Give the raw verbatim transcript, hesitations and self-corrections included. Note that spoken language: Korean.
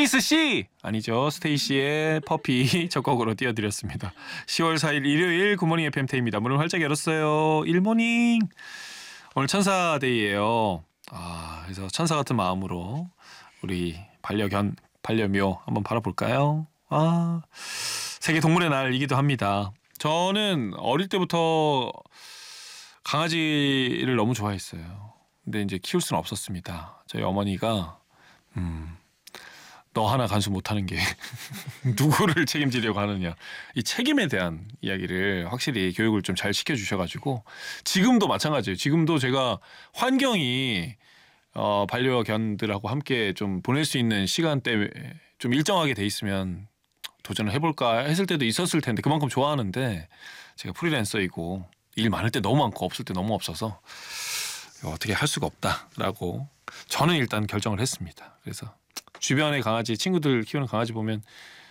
스테이스 씨 아니죠. 스테이시의 퍼피 첫 곡으로 띄워드렸습니다. 시월 사일 일요일 굿모닝 에프엠 태입니다. 문을 활짝 열었어요. 일모닝. 오늘 천사데이예요. 아, 그래서 천사 같은 마음으로 우리 반려견, 반려묘 한번 바라볼까요? 아, 세계 동물의 날이기도 합니다. 저는 어릴 때부터 강아지를 너무 좋아했어요. 근데 이제 키울 수는 없었습니다. 저희 어머니가 음, 너 하나 간수 못하는 게 누구를 책임지려고 하느냐, 이 책임에 대한 이야기를 확실히 교육을 좀 잘 시켜주셔가지고 지금도 마찬가지예요. 지금도 제가 환경이 어, 반려견들하고 함께 좀 보낼 수 있는 시간대 좀 일정하게 돼 있으면 도전을 해볼까 했을 때도 있었을 텐데 그만큼 좋아하는데 제가 프리랜서이고 일 많을 때 너무 많고 없을 때 너무 없어서 어떻게 할 수가 없다라고 저는 일단 결정을 했습니다. 그래서 주변에 강아지 친구들 키우는 강아지 보면